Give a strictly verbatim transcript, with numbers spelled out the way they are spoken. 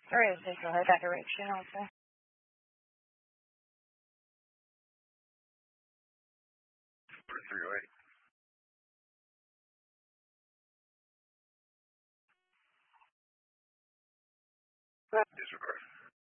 Or is this go that direction also? For three oh eight. Disregard.